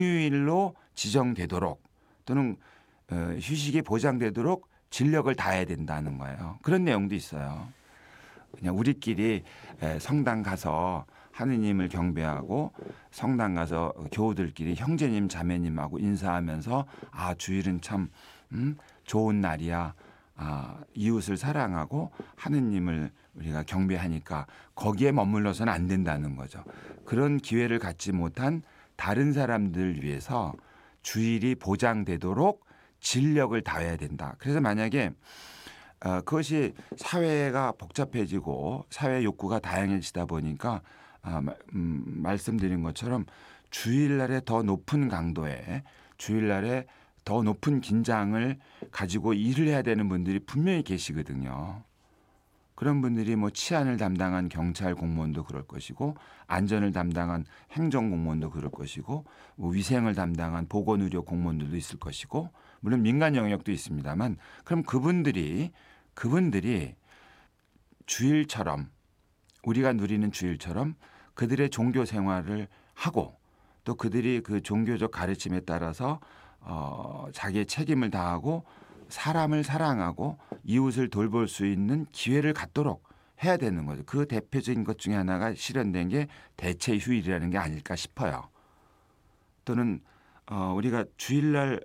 휴일로 지정되도록 또는 휴식이 보장되도록 진력을 다해야 된다는 거예요. 그런 내용도 있어요. 그냥 우리끼리 성당 가서 하느님을 경배하고 성당 가서 교우들끼리 형제님 자매님하고 인사하면서 아 주일은 참 좋은 날이야. 이웃을 사랑하고 하느님을 우리가 경배하니까 거기에 머물러서는 안 된다는 거죠. 그런 기회를 갖지 못한 다른 사람들 위해서 주일이 보장되도록 진력을 다해야 된다. 그래서 만약에 그것이 사회가 복잡해지고 사회 욕구가 다양해지다 보니까 말씀드린 것처럼 주일날에 더 높은 강도에 주일날에 더 높은 긴장을 가지고 일을 해야 되는 분들이 분명히 계시거든요. 그런 분들이 뭐 치안을 담당한 경찰 공무원도 그럴 것이고 안전을 담당한 행정 공무원도 그럴 것이고 뭐 위생을 담당한 보건의료 공무원들도 있을 것이고 물론 민간 영역도 있습니다만 그럼 그분들이 주일처럼 우리가 누리는 주일처럼 그들의 종교 생활을 하고 또 그들이 그 종교적 가르침에 따라서 자기의 책임을 다하고 사람을 사랑하고 이웃을 돌볼 수 있는 기회를 갖도록 해야 되는 거죠. 그 대표적인 것 중에 하나가 실현된 게 대체 휴일이라는 게 아닐까 싶어요. 또는 우리가 주일날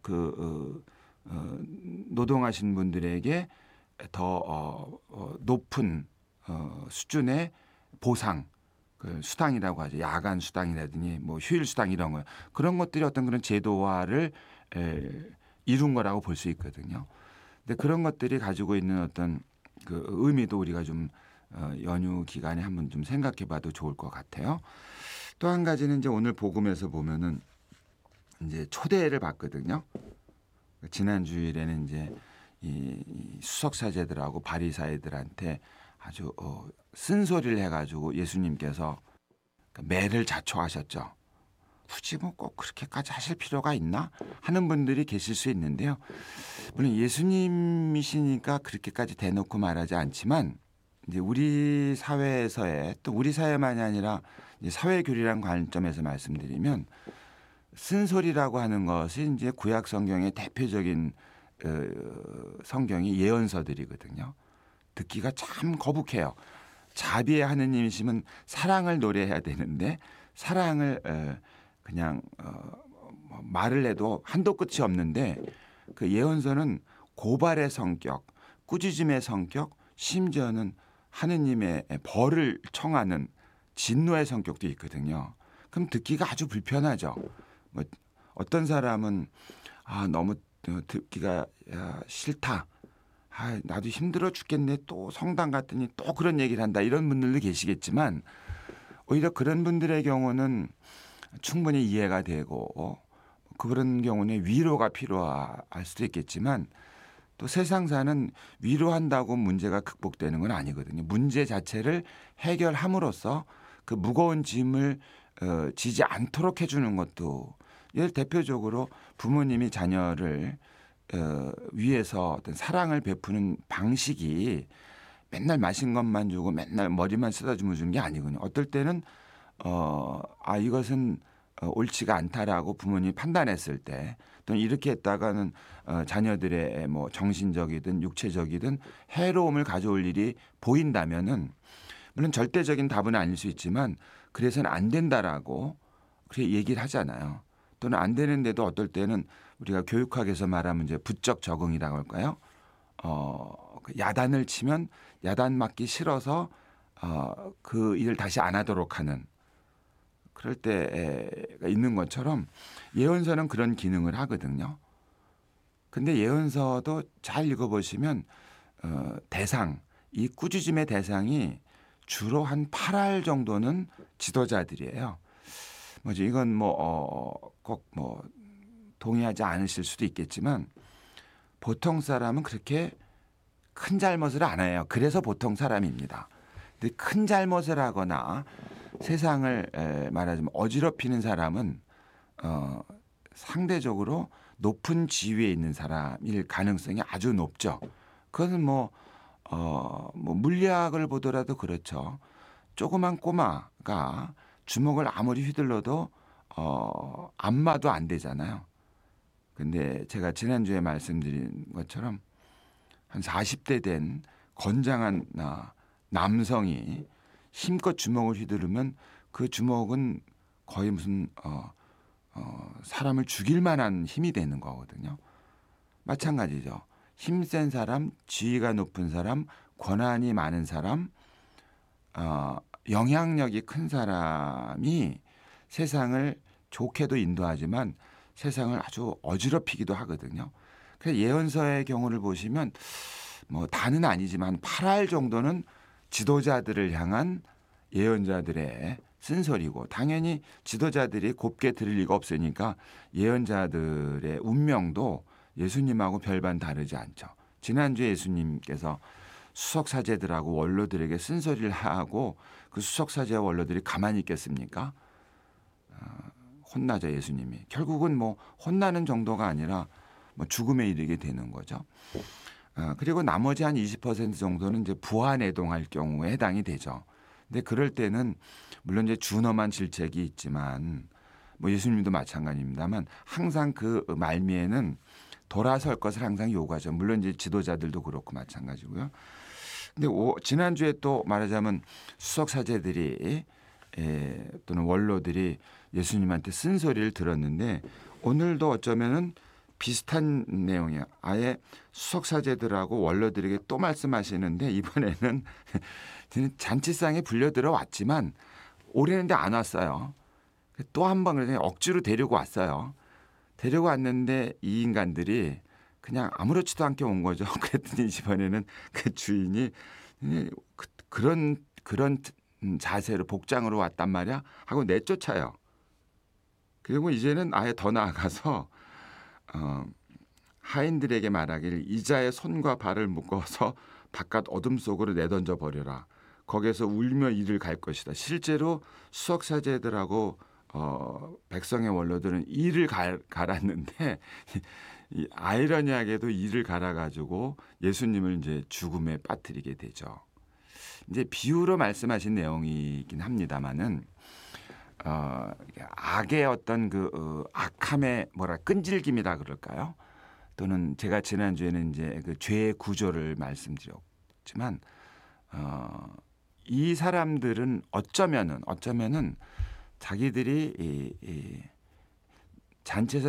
노동하신 분들에게 더 높은 수준의 보상, 그 수당이라고 하죠. 야간 수당이라든지 뭐 휴일 수당 이런 거 그런 것들이 어떤 그런 제도화를 이룬 거라고 볼 수 있거든요. 근데 그런 것들이 가지고 있는 어떤 그 의미도 우리가 좀 연휴 기간에 한번 좀 생각해봐도 좋을 것 같아요. 또 한 가지는 이제 오늘 복음에서 보면은 이제 초대를 받거든요. 지난 주일에는 이제 이 수석사제들하고 바리사이들한테 아주 쓴소리를 해가지고 예수님께서 매를 자초하셨죠. 굳이 뭐 꼭 그렇게까지 하실 필요가 있나 하는 분들이 계실 수 있는데요. 물론 예수님이시니까 그렇게까지 대놓고 말하지 않지만 이제 우리 사회에서의 또 우리 사회만이 아니라 사회교리란 관점에서 말씀드리면 쓴소리라고 하는 것이 이제 구약 성경의 대표적인 성경이 예언서들이거든요. 듣기가 참 거북해요. 자비의 하느님이시면 사랑을 노래해야 되는데 사랑을 그냥 말을 해도 한도 끝이 없는데 그 예언서는 고발의 성격, 꾸짖음의 성격, 심지어는 하느님의 벌을 청하는 진노의 성격도 있거든요. 그럼 듣기가 아주 불편하죠. 뭐 어떤 사람은 너무 듣기가 싫다. 나도 힘들어 죽겠네. 또 성당 갔더니 또 그런 얘기를 한다. 이런 분들도 계시겠지만 오히려 그런 분들의 경우는 충분히 이해가 되고 그런 경우는 위로가 필요할 수도 있겠지만 또 세상사는 위로한다고 문제가 극복되는 건 아니거든요. 문제 자체를 해결함으로써 그 무거운 짐을 지지 않도록 해주는 것도 예를 대표적으로 부모님이 자녀를 위해서 어떤 사랑을 베푸는 방식이 맨날 마신 것만 주고 맨날 머리만 쓰다주면 주는 게 아니거든요. 어떨 때는 이것은 옳지가 않다라고 부모님이 판단했을 때 또는 이렇게 했다가는 자녀들의 뭐 정신적이든 육체적이든 해로움을 가져올 일이 보인다면은 물론 절대적인 답은 아닐 수 있지만 그래서는 안 된다라고 그렇게 얘기를 하잖아요. 또는 안 되는데도 어떨 때는 우리가 교육학에서 말하면 이제 부적 적응이라고 할까요? 야단을 치면 야단 맞기 싫어서 그 일을 다시 안 하도록 하는 그럴 때가 있는 것처럼 예언서는 그런 기능을 하거든요. 근데 예언서도 잘 읽어보시면 대상, 이 꾸짖음의 대상이 주로 한 8할 정도는 지도자들이에요. 뭐지 이건 꼭 동의하지 않으실 수도 있겠지만 보통 사람은 그렇게 큰 잘못을 안 해요. 그래서 보통 사람입니다. 근데 큰 잘못을 하거나 세상을 말하자면 어지럽히는 사람은 상대적으로 높은 지위에 있는 사람일 가능성이 아주 높죠. 그것은 물리학을 보더라도 그렇죠. 조그만 꼬마가 주먹을 아무리 휘둘러도 안마도 안 되잖아요. 근데 제가 지난주에 말씀드린 것처럼 한 40대 된 건장한 남성이 힘껏 주먹을 휘두르면 그 주먹은 거의 무슨 사람을 죽일 만한 힘이 되는 거거든요. 마찬가지죠. 힘센 사람, 지위가 높은 사람, 권한이 많은 사람, 영향력이 큰 사람이 세상을 좋게도 인도하지만 세상을 아주 어지럽히기도 하거든요. 그래서 예언서의 경우를 보시면 뭐 다는 아니지만 8할 정도는 지도자들을 향한 예언자들의 쓴소리고, 당연히 지도자들이 곱게 들을 리가 없으니까 예언자들의 운명도 예수님하고 별반 다르지 않죠. 지난주에 예수님께서 수석사제들하고 원로들에게 쓴소리를 하고 그 수석사제와 원로들이 가만히 있겠습니까? 혼나죠, 예수님이. 결국은 뭐 혼나는 정도가 아니라 뭐 죽음에 이르게 되는 거죠. 그리고 나머지 한 20% 정도는 이제 부하내동할 경우에 해당이 되죠. 근데 그럴 때는 물론 이제 준엄한 질책이 있지만 뭐 예수님도 마찬가지입니다만 항상 그 말미에는 돌아설 것을 항상 요구하죠. 물론 이제 지도자들도 그렇고 마찬가지고요. 근데 지난주에 또 말하자면 수석사제들이 또는 원로들이 예수님한테 쓴소리를 들었는데 오늘도 어쩌면은 비슷한 내용이에요. 아예 수석사제들하고 원로들에게 또 말씀하시는데 이번에는 잔치상에 불려 들어왔지만 오래는데 안 왔어요. 또 한 번 그냥 억지로 데리고 왔어요. 데리고 왔는데 이 인간들이 그냥 아무렇지도 않게 온 거죠. 그랬더니 이번에는 그 주인이 그런 자세로 복장으로 왔단 말이야 하고 내쫓아요. 그리고 이제는 아예 더 나아가서 하인들에게 말하기를 이자의 손과 발을 묶어서 바깥 어둠 속으로 내던져 버려라. 거기에서 울며 이를 갈 것이다. 실제로 수석사제들하고 백성의 원로들은 이를 갈았는데 이 아이러니하게도 이를 갈아가지고 예수님을 이제 죽음에 빠뜨리게 되죠. 이제 비유로 말씀하신 내용이긴 합니다만은 악의 어떤 그 악함의 끈질김이라 그럴까요? 또는 제가 지난주에는 이제 그 죄의 구조를 말씀드렸지만 이 사람들은 어쩌면은 자기들이 이 잔치에서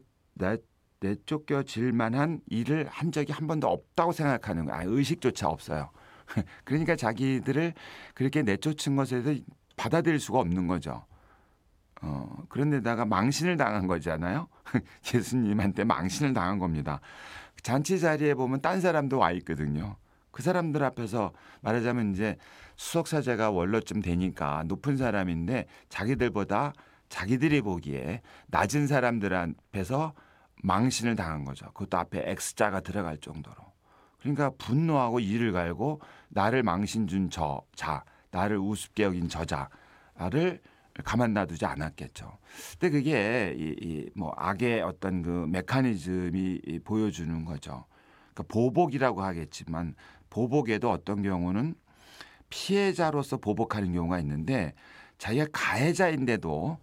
내쫓겨질 만한 일을 한 적이 한 번도 없다고 생각하는 거예요. 의식조차 없어요. 그러니까 자기들을 그렇게 내쫓은 것에 대해서 받아들일 수가 없는 거죠. 그런데다가 망신을 당한 거잖아요. 예수님한테 망신을 당한 겁니다. 잔치 자리에 보면 딴 사람도 와 있거든요. 그 사람들 앞에서 말하자면 이제 수석사제가 원로쯤 되니까 높은 사람인데 자기들보다 자기들이 보기에 낮은 사람들 앞에서 망신을 당한 거죠. 그것도 앞에 X자가 들어갈 정도로. 그러니까 분노하고 이를 갈고 나를 망신 준 나를 우습게 여긴 저자를 가만 놔두지 않았겠죠. 근데 그게 뭐 악의 어떤 그 메커니즘이 보여주는 거죠. 그러니까 보복이라고 하겠지만 보복에도 어떤 경우는 피해자로서 보복하는 경우가 있는데 자기가 가해자인데도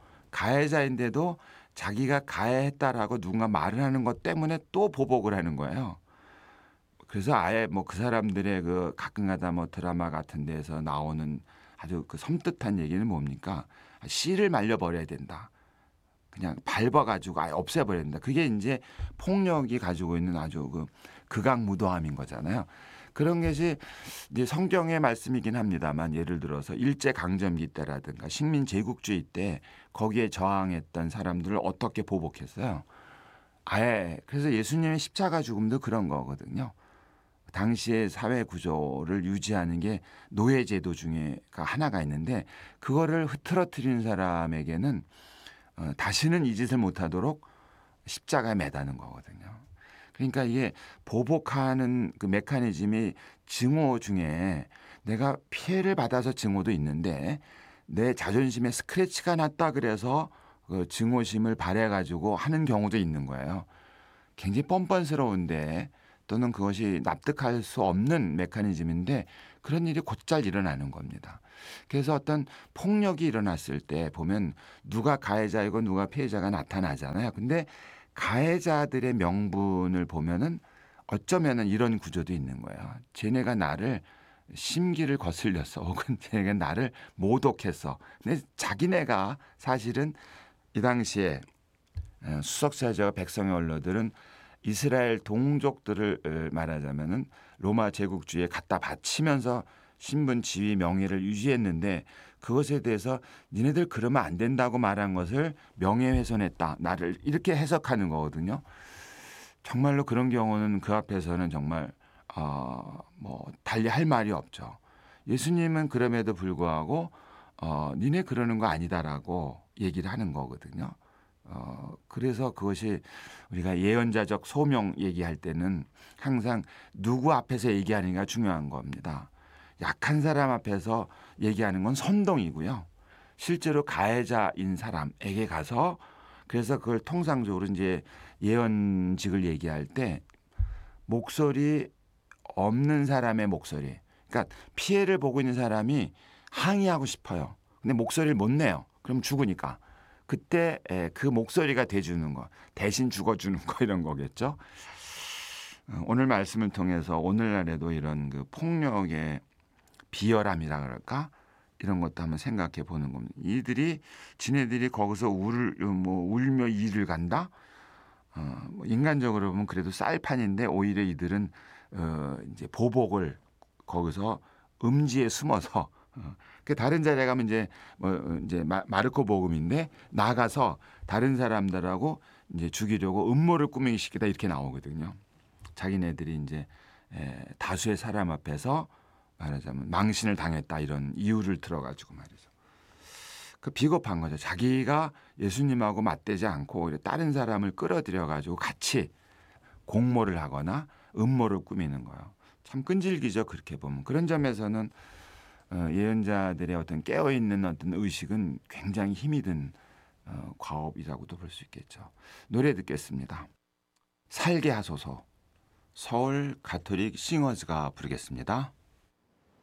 자기가 가해했다라고 누군가 말을 하는 것 때문에 또 보복을 하는 거예요. 그래서 아예 뭐 그 사람들의 그 가끔가다 뭐 드라마 같은 데서 나오는 아주 그 섬뜩한 얘기는 뭡니까? 씨를 말려버려야 된다. 그냥 밟아가지고 아예 없애버려야 된다. 그게 이제 폭력이 가지고 있는 아주 그 극악무도함인 거잖아요. 그런 것이 이제 성경의 말씀이긴 합니다만 예를 들어서 일제강점기 때라든가 식민 제국주의 때 거기에 저항했던 사람들을 어떻게 보복했어요. 아예 그래서 예수님의 십자가 죽음도 그런 거거든요. 당시의 사회 구조를 유지하는 게 노예제도 중에가 하나가 있는데 그거를 흐트러뜨리는 사람에게는 다시는 이 짓을 못하도록 십자가에 매다는 거거든요. 그러니까 이게 보복하는 그 메커니즘이 증오 중에 내가 피해를 받아서 증오도 있는데 내 자존심에 스크래치가 났다 그래서 그 증오심을 발해가지고 하는 경우도 있는 거예요. 굉장히 뻔뻔스러운데 또는 그것이 납득할 수 없는 메커니즘인데 그런 일이 곧잘 일어나는 겁니다. 그래서 어떤 폭력이 일어났을 때 보면 누가 가해자이고 누가 피해자가 나타나잖아요. 근데 가해자들의 명분을 보면은 어쩌면은 이런 구조도 있는 거예요. 쟤네가 나를 심기를 거슬려서 혹은 쟤네가 나를 모독해서 근데 자기네가 사실은 이 당시에 수석사제와 백성의 언로들은 이스라엘 동족들을 말하자면은 로마 제국주의에 갖다 바치면서 신분 지위 명예를 유지했는데 그것에 대해서 니네들 그러면 안 된다고 말한 것을 명예훼손했다 나를 이렇게 해석하는 거거든요. 정말로 그런 경우는 그 앞에서는 정말 뭐 달리 할 말이 없죠. 예수님은 그럼에도 불구하고 니네 그러는 거 아니다라고 얘기를 하는 거거든요. 그래서 그것이 우리가 예언자적 소명 얘기할 때는 항상 누구 앞에서 얘기하는가 중요한 겁니다. 약한 사람 앞에서 얘기하는 건 선동이고요. 실제로 가해자인 사람에게 가서 그래서 그걸 통상적으로 이제 예언직을 얘기할 때 목소리 없는 사람의 목소리. 그러니까 피해를 보고 있는 사람이 항의하고 싶어요. 근데 목소리를 못 내요. 그럼 죽으니까. 그때 그 목소리가 돼주는 거, 대신 죽어주는 거 이런 거겠죠. 오늘 말씀을 통해서 오늘날에도 이런 그 폭력의 비열함이라 그럴까 이런 것도 한번 생각해 보는 겁니다. 이들이 지네들이 거기서 울며 이를 간다. 뭐 인간적으로 보면 그래도 쌀판인데 오히려 이들은 이제 보복을 거기서 음지에 숨어서 그 다른 자리에 가면 이제 뭐 이제 마르코 복음인데 나가서 다른 사람들하고 이제 죽이려고 음모를 꾸미기 시키다 이렇게 나오거든요. 자기네들이 이제 다수의 사람 앞에서 말하자면 망신을 당했다 이런 이유를 들어가지고 말이죠. 그 비겁한 거죠. 자기가 예수님하고 맞대지 않고 다른 사람을 끌어들여 가지고 같이 공모를 하거나 음모를 꾸미는 거예요. 참 끈질기죠. 그렇게 보면. 그런 점에서는 예언자들의 어떤 깨어있는 어떤 의식은 굉장히 힘이 든 과업이라고도 볼 수 있겠죠. 노래 듣겠습니다. 살게 하소서. 서울 가톨릭 싱어즈가 부르겠습니다.